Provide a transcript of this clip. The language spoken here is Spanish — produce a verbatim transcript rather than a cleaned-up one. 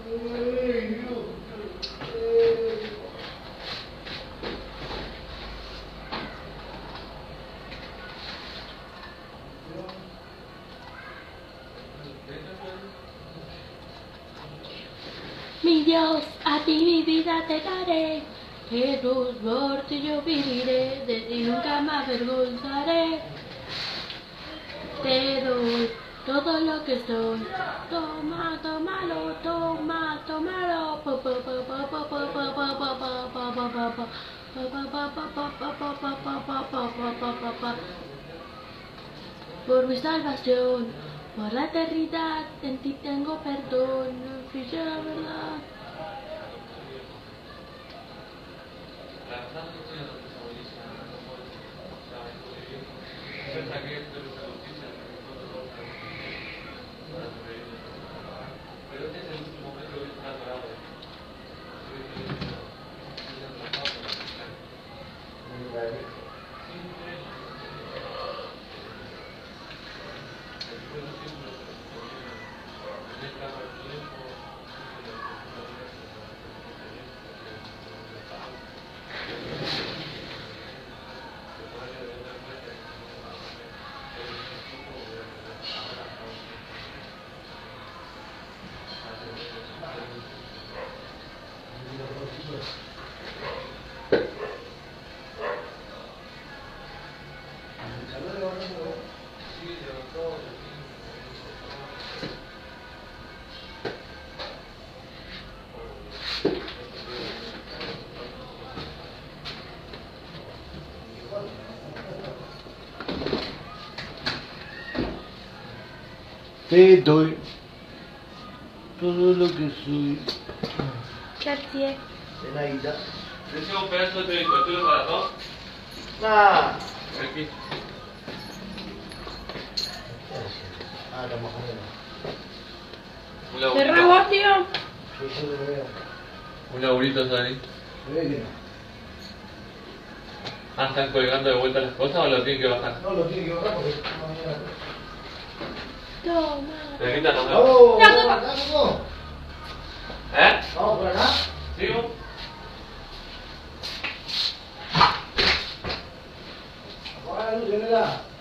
Mi Dios, a ti mi vida te daré, que tus por ti yo viviré, de ti nunca me avergonzaré. Te doy todo lo que soy, toma, tómalo, toma, tómalo. Por mi salvación, por la eternidad, en ti tengo perdón, ficha la verdad. Te doy todo lo que soy. Gracias. De Navidad. Necesito un pedazo de bizcochuelo para dos. Ah. Aquí. Ah, estamos Un ¿Te laburito. robó, tío? Yo solo lo veo. Un laburito, Sani. Se ve que no. Ah, ¿están colgando de vuelta las cosas o lo tienen que bajar? No lo tiene que bajar porque mañana. Toma. Negrita, nos vemos. ¡Vamos! No, no, no. ¡Vamos! ¿Eh? ¿Vamos por acá? ¿Sigo? Apaga la luz, Yanela.